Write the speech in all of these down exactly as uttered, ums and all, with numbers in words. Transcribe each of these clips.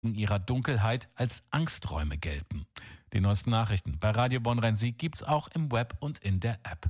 in ihrer Dunkelheit als Angsträume gelten. Die neuesten Nachrichten bei Radio Bonn-Rhein-Sieg gibt's auch im Web und in der App.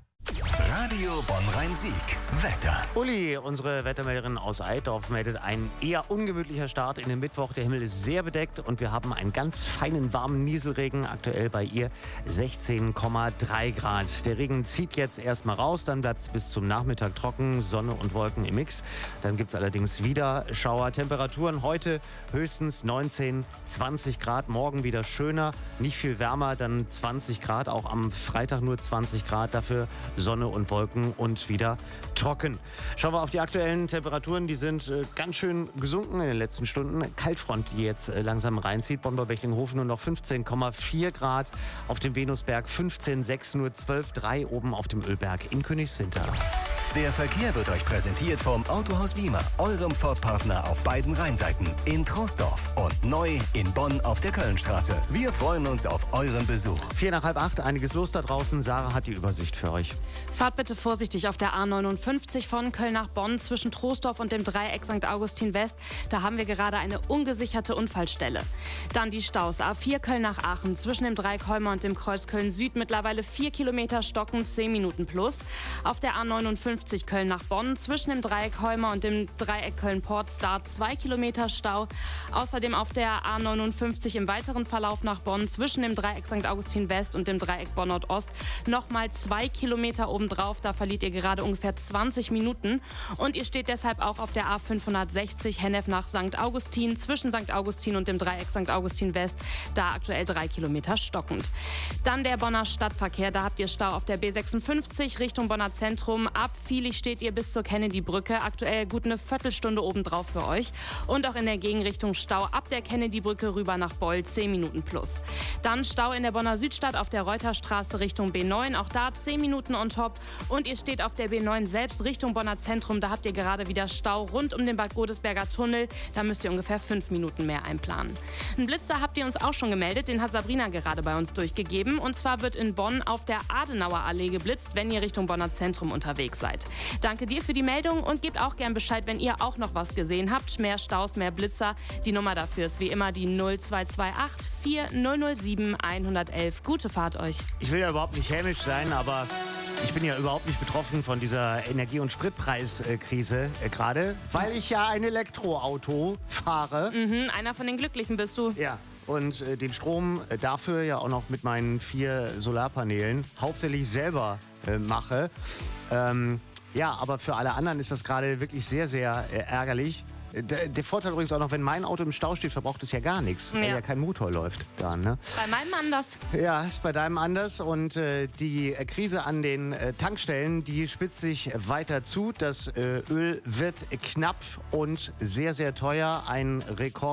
Radio Bonn-Rhein-Sieg. Wetter. Uli, unsere Wettermelderin aus Altdorf, meldet ein eher ungemütlicher Start in den Mittwoch. Der Himmel ist sehr bedeckt und wir haben einen ganz feinen, warmen Nieselregen. Aktuell bei ihr sechzehn Komma drei Grad. Der Regen zieht jetzt erstmal raus, dann bleibt es bis zum Nachmittag trocken, Sonne und Wolken im Mix. Dann gibt es allerdings wieder Schauer. Temperaturen heute höchstens neunzehn, zwanzig Grad. Morgen wieder schöner, nicht viel wärmer, dann zwanzig Grad. Auch am Freitag nur zwanzig Grad. Dafür Sonne und Wolken und wieder trocken. Schauen wir auf die aktuellen Temperaturen. Die sind äh, ganz schön gesunken in den letzten Stunden. Kaltfront, die jetzt äh, langsam reinzieht. Bonn-Bechtlinghofen nur noch fünfzehn Komma vier Grad. Auf dem Venusberg fünfzehn Komma sechs, nur zwölf Komma drei oben auf dem Ölberg in Königswinter. Der Verkehr wird euch präsentiert vom Autohaus Wiemer, eurem Ford-Partner auf beiden Rheinseiten. In Troisdorf und neu in Bonn auf der Kölnstraße. Wir freuen uns auf euren Besuch. Vier nach halb acht, einiges los da draußen. Sarah hat die Übersicht für euch. Fahrt bitte vorsichtig auf der A neunundfünfzig von Köln nach Bonn zwischen Troisdorf und dem Dreieck Sankt Augustin West. Da haben wir gerade eine ungesicherte Unfallstelle. Dann die Staus. A vier Köln nach Aachen zwischen dem Dreieck Holmer und dem Kreuz Köln Süd. Mittlerweile vier Kilometer stocken, zehn Minuten plus. Auf der A neunundfünfzig Köln nach Bonn zwischen dem Dreieck Holmer und dem Dreieck Köln-Port-Star zwei Kilometer Stau. Außerdem auf der A neunundfünfzig im weiteren Verlauf nach Bonn zwischen dem Dreieck Sankt Augustin West und dem Dreieck Bonn Nordost nochmal zwei Kilometer obendrauf. Da verliert ihr gerade ungefähr zwanzig Minuten. Und ihr steht deshalb auch auf der A fünfhundertsechzig Hennef nach Sankt Augustin zwischen Sankt Augustin und dem Dreieck Sankt Augustin West. Da aktuell drei Kilometer stockend. Dann der Bonner Stadtverkehr. Da habt ihr Stau auf der B sechsundfünfzig Richtung Bonner Zentrum. Ab Vielig steht ihr bis zur Kennedy-Brücke. Aktuell gut eine Viertelstunde obendrauf für euch. Und auch in der Gegenrichtung Stau ab der Kennedy-Brücke rüber nach Boll, zehn Minuten plus. Dann Stau in der Bonner Südstadt auf der Reuterstraße Richtung B neun. Auch da zehn Minuten on top. Und ihr steht auf der B neun selbst Richtung Bonner Zentrum. Da habt ihr gerade wieder Stau rund um den Bad Godesberger Tunnel. Da müsst ihr ungefähr fünf Minuten mehr einplanen. Einen Blitzer habt ihr uns auch schon gemeldet. Den hat Sabrina gerade bei uns durchgegeben. Und zwar wird in Bonn auf der Adenauer Allee geblitzt, wenn ihr Richtung Bonner Zentrum unterwegs seid. Danke dir für die Meldung und gebt auch gern Bescheid, wenn ihr auch noch was gesehen habt. Mehr Staus, mehr Blitzer. Die Nummer dafür ist wie immer die null zwei zwei acht vier null null sieben eins eins eins. Gute Fahrt euch. Ich will ja überhaupt nicht hämisch sein, aber ich bin ja überhaupt nicht betroffen von dieser Energie- und Spritpreiskrise äh, gerade, weil ich ja ein Elektroauto fahre. Mhm, einer von den Glücklichen bist du. Ja. Und äh, den Strom äh, dafür ja auch noch mit meinen vier Solarpanelen hauptsächlich selber äh, mache. Ähm, ja, aber für alle anderen ist das gerade wirklich sehr, sehr äh, ärgerlich. Der, der Vorteil übrigens auch noch, wenn mein Auto im Stau steht, verbraucht es ja gar nichts, weil Ja. ja kein Motor läuft. Da, ne? Bei meinem anders. Ja, ist bei deinem anders. Und äh, die äh, Krise an den äh, Tankstellen, die spitzt sich weiter zu. Das äh, Öl wird knapp und sehr, sehr teuer. Ein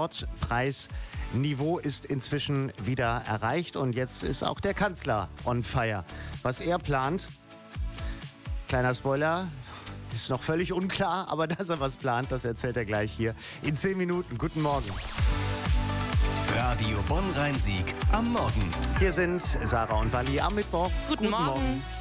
Rekordpreisniveau ist inzwischen wieder erreicht. Und jetzt ist auch der Kanzler on fire. Was er plant, kleiner Spoiler, ist noch völlig unklar, aber dass er was plant, das erzählt er gleich hier in zehn Minuten. Guten Morgen. Radio Bonn-Rhein-Sieg am Morgen. Hier sind Sarah und Wally am Mittwoch. Guten Morgen.